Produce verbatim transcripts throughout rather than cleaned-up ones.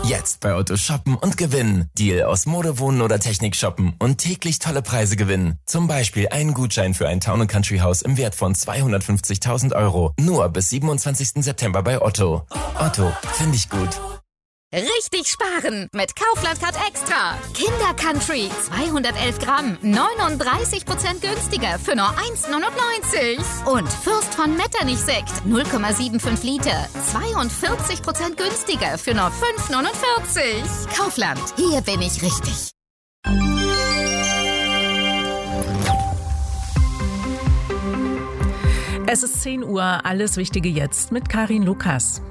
Jetzt bei Otto shoppen und gewinnen. Deal aus Mode, Wohnen oder Technik shoppen und täglich tolle Preise gewinnen. Zum Beispiel einen Gutschein für ein Town and Country Haus im Wert von zweihundertfünfzigtausend Euro. Nur bis siebenundzwanzigsten September bei Otto. Otto, finde ich gut. Richtig sparen mit Kaufland-Card Extra. Kinder Country zweihundertelf Gramm, neununddreißig Prozent günstiger für nur eins neunundneunzig. Und Fürst von Metternich-Sekt null Komma fünfundsiebzig Liter, zweiundvierzig Prozent günstiger für nur fünf neunundvierzig. Kaufland, hier bin ich richtig. Es ist zehn Uhr, alles Wichtige jetzt mit Karin Lukas.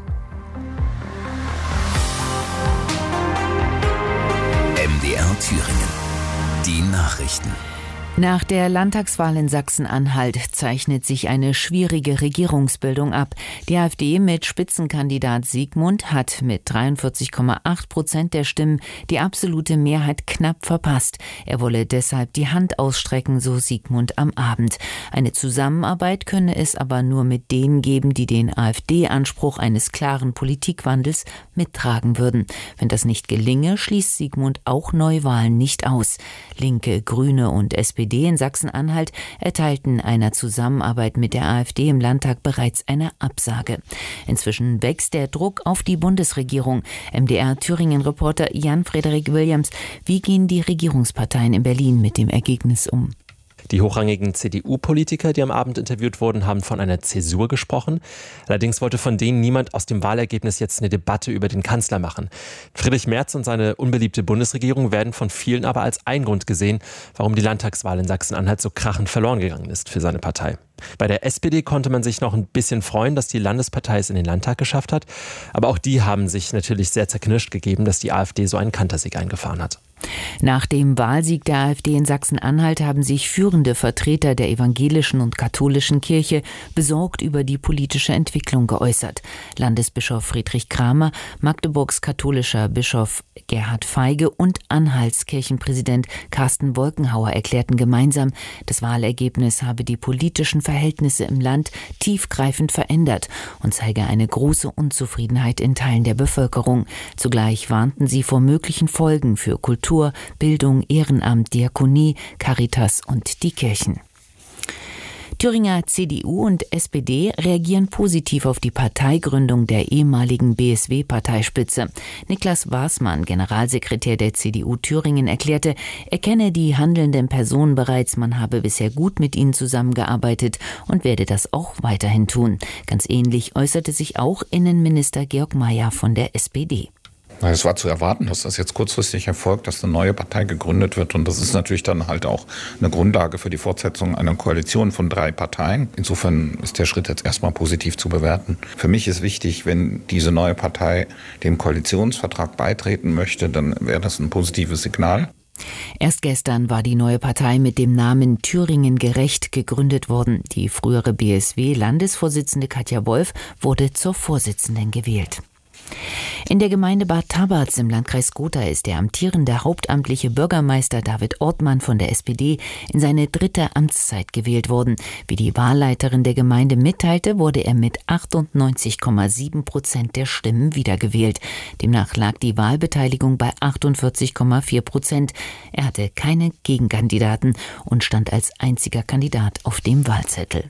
M D R Thüringen. Die Nachrichten. Nach der Landtagswahl in Sachsen-Anhalt zeichnet sich eine schwierige Regierungsbildung ab. Die AfD mit Spitzenkandidat Siegmund hat mit dreiundvierzig Komma acht Prozent der Stimmen die absolute Mehrheit knapp verpasst. Er wolle deshalb die Hand ausstrecken, so Siegmund am Abend. Eine Zusammenarbeit könne es aber nur mit denen geben, die den AfD-Anspruch eines klaren Politikwandels mittragen würden. Wenn das nicht gelinge, schließt Siegmund auch Neuwahlen nicht aus. Linke, Grüne und S P D in Sachsen-Anhalt erteilten einer Zusammenarbeit mit der AfD im Landtag bereits eine Absage. Inzwischen wächst der Druck auf die Bundesregierung. M D R Thüringen-Reporter Jan-Frederik Williams, wie gehen die Regierungsparteien in Berlin mit dem Ergebnis um? Die hochrangigen C D U-Politiker, die am Abend interviewt wurden, haben von einer Zäsur gesprochen. Allerdings wollte von denen niemand aus dem Wahlergebnis jetzt eine Debatte über den Kanzler machen. Friedrich Merz und seine unbeliebte Bundesregierung werden von vielen aber als ein Grund gesehen, warum die Landtagswahl in Sachsen-Anhalt so krachend verloren gegangen ist für seine Partei. Bei der S P D konnte man sich noch ein bisschen freuen, dass die Landespartei es in den Landtag geschafft hat. Aber auch die haben sich natürlich sehr zerknirscht gegeben, dass die AfD so einen Kantersieg eingefahren hat. Nach dem Wahlsieg der AfD in Sachsen-Anhalt haben sich führende Vertreter der evangelischen und katholischen Kirche besorgt über die politische Entwicklung geäußert. Landesbischof Friedrich Kramer, Magdeburgs katholischer Bischof Gerhard Feige und Anhalts Kirchenpräsident Carsten Wolkenhauer erklärten gemeinsam, das Wahlergebnis habe die politischen Verhältnisse im Land tiefgreifend verändert und zeige eine große Unzufriedenheit in Teilen der Bevölkerung. Zugleich warnten sie vor möglichen Folgen für Kultur, Bildung, Ehrenamt, Diakonie, Caritas und die Kirchen. Thüringer C D U und S P D reagieren positiv auf die Parteigründung der ehemaligen B S W-Parteispitze. Niklas Waßmann, Generalsekretär der C D U Thüringen, erklärte, er kenne die handelnden Personen bereits, man habe bisher gut mit ihnen zusammengearbeitet und werde das auch weiterhin tun. Ganz ähnlich äußerte sich auch Innenminister Georg Mayer von der S P D. Es war zu erwarten, dass das jetzt kurzfristig erfolgt, dass eine neue Partei gegründet wird. Und das ist natürlich dann halt auch eine Grundlage für die Fortsetzung einer Koalition von drei Parteien. Insofern ist der Schritt jetzt erstmal positiv zu bewerten. Für mich ist wichtig, wenn diese neue Partei dem Koalitionsvertrag beitreten möchte, dann wäre das ein positives Signal. Erst gestern war die neue Partei mit dem Namen Thüringen gerecht gegründet worden. Die frühere B S W-Landesvorsitzende Katja Wolf wurde zur Vorsitzenden gewählt. In der Gemeinde Bad Tabatz im Landkreis Gotha ist der amtierende hauptamtliche Bürgermeister David Ortmann von der S P D in seine dritte Amtszeit gewählt worden. Wie die Wahlleiterin der Gemeinde mitteilte, wurde er mit achtundneunzig Komma sieben Prozent der Stimmen wiedergewählt. Demnach lag die Wahlbeteiligung bei achtundvierzig Komma vier Prozent. Er hatte keine Gegenkandidaten und stand als einziger Kandidat auf dem Wahlzettel.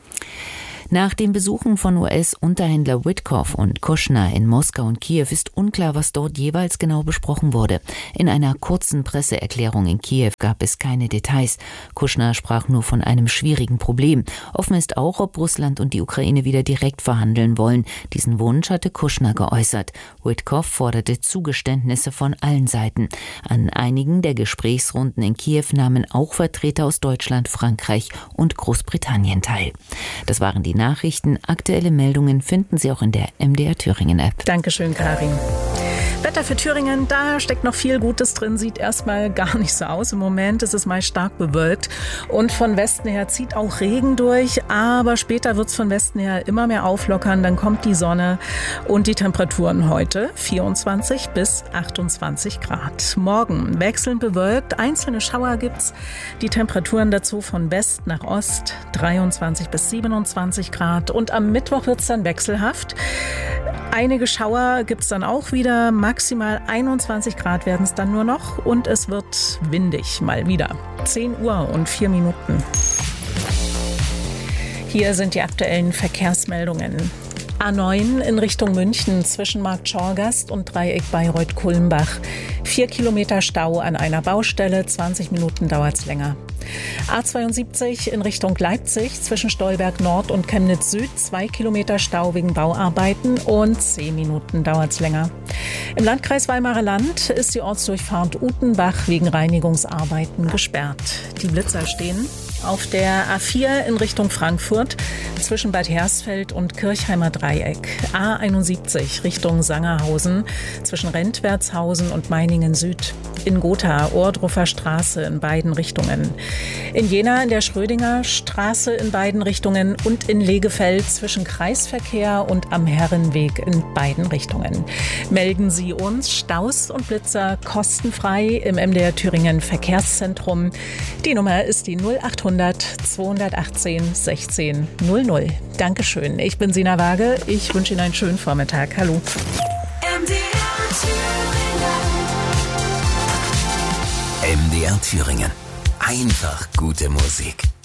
Nach den Besuchen von U S-Unterhändler Witkoff und Kushner in Moskau und Kiew ist unklar, was dort jeweils genau besprochen wurde. In einer kurzen Presseerklärung in Kiew gab es keine Details. Kushner sprach nur von einem schwierigen Problem. Offen ist auch, ob Russland und die Ukraine wieder direkt verhandeln wollen. Diesen Wunsch hatte Kushner geäußert. Witkoff forderte Zugeständnisse von allen Seiten. An einigen der Gesprächsrunden in Kiew nahmen auch Vertreter aus Deutschland, Frankreich und Großbritannien teil. Das waren die Nachrichten. Aktuelle Meldungen finden Sie auch in der M D R Thüringen-App. Dankeschön, Karin. Wetter für Thüringen, da steckt noch viel Gutes drin, sieht erstmal gar nicht so aus. Im Moment ist es meist stark bewölkt und von Westen her zieht auch Regen durch, aber später wird es von Westen her immer mehr auflockern, dann kommt die Sonne und die Temperaturen heute vierundzwanzig bis achtundzwanzig Grad. Morgen wechselnd bewölkt, einzelne Schauer gibt's, die Temperaturen dazu von West nach Ost dreiundzwanzig bis siebenundzwanzig Grad und am Mittwoch wird es dann wechselhaft. Einige Schauer gibt's dann auch wieder, maximal einundzwanzig Grad werden es dann nur noch und es wird windig mal wieder. zehn Uhr und vier Minuten. Hier sind die aktuellen Verkehrsmeldungen. A neun in Richtung München zwischen Marktschorgast und Dreieck Bayreuth-Kulmbach. Vier Kilometer Stau an einer Baustelle, zwanzig Minuten dauert es länger. A zweiundsiebzig in Richtung Leipzig zwischen Stolberg Nord und Chemnitz Süd. Zwei Kilometer Stau wegen Bauarbeiten und zehn Minuten dauert es länger. Im Landkreis Weimarer Land ist die Ortsdurchfahrt Utenbach wegen Reinigungsarbeiten gesperrt. Die Blitzer stehen auf der A vier in Richtung Frankfurt zwischen Bad Hersfeld und Kirchheimer Dreieck. A einundsiebzig Richtung Sangerhausen zwischen Rentwertshausen und Meiningen Süd. In Gotha Ohrdruffer Straße in beiden Richtungen. In Jena in der Schrödinger Straße in beiden Richtungen und in Legefeld zwischen Kreisverkehr und am Herrenweg in beiden Richtungen. Melden Sie uns Staus und Blitzer kostenfrei im M D R Thüringen Verkehrszentrum. Die Nummer ist die null achthundert zweihundertachtzehn sechzehn null null. Dankeschön. Ich bin Sina Waage. Ich wünsche Ihnen einen schönen Vormittag. Hallo. M D R Thüringen. M D R Thüringen. Einfach gute Musik.